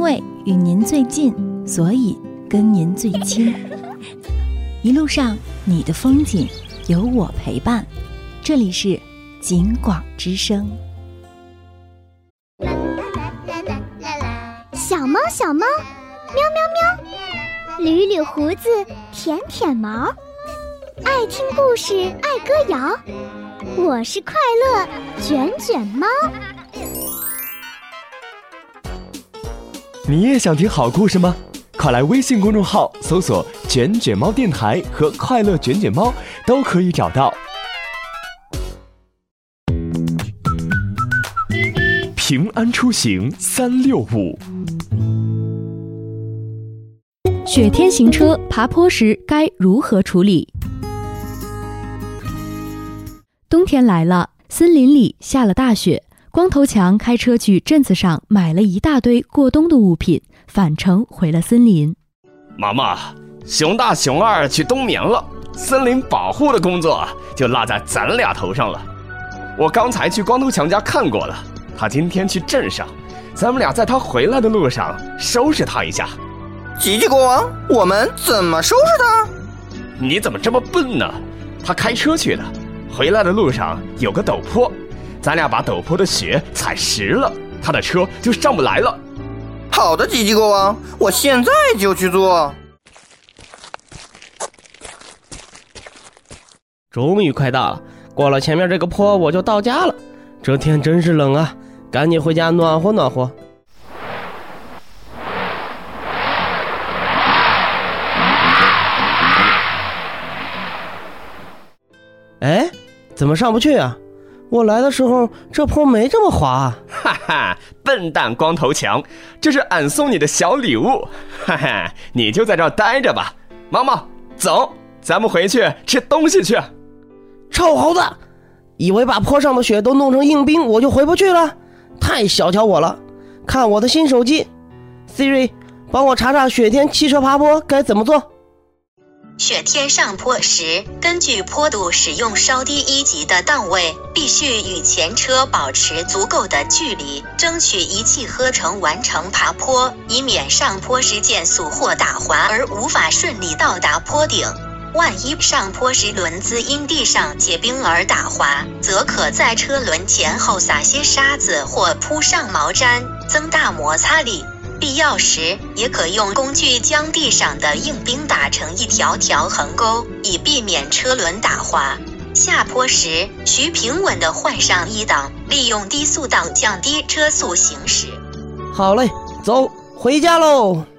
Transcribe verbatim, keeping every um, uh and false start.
为与您最近，所以跟您最亲。一路上你的风景有我陪伴，这里是景广之声。 小猫小猫，喵喵喵，捋捋胡子，舔舔毛，爱听故事，爱歌谣，我是快乐卷卷猫。 你也想听好故事吗？快来微信公众号搜索卷卷猫电台和快乐卷卷猫，都可以找到。平安出行三六五。 雪天行车爬坡时该如何处理？冬天来了，森林里下了大雪，光头强开车去镇子上买了一大堆过冬的物品，返程回了森林。 妈妈，熊大熊二去冬眠了，森林保护的工作就落在咱俩头上了。我刚才去光头强家看过了，他今天去镇上，咱们俩在他回来的路上收拾他一下。 吉吉国王，我们怎么收拾他？ 你怎么这么笨呢？他开车去的，回来的路上有个陡坡，咱俩把陡坡的雪踩实了，他的车就上不来了。 好的，吉吉国王，我现在就去做。 终于快到了，过了前面这个坡我就到家了。这天真是冷啊，赶紧回家暖和暖和。哎，怎么上不去啊？我来的时候这坡没这么滑啊。 哈哈，笨蛋光头强，这是俺送你的小礼物。哈哈，你就在这儿待着吧。毛毛，走，咱们回去吃东西去。 臭猴子，以为把坡上的雪都弄成硬冰我就回不去了？太小瞧我了。看我的新手机 Siri， 帮我查查雪天汽车爬坡该怎么做。 雪天上坡时，根据坡度使用稍低一级的档位，必须与前车保持足够的距离，争取一气呵成完成爬坡，以免上坡时减速或打滑而无法顺利到达坡顶。万一上坡时轮子因地上结冰而打滑，则可在车轮前后撒些沙子或铺上毛毡，增大摩擦力。必要时也可用工具将地上的硬冰打成一条条横沟，以避免车轮打滑。下坡时需平稳地换上一档，利用低速档降低车速行驶。 好嘞，走，回家喽。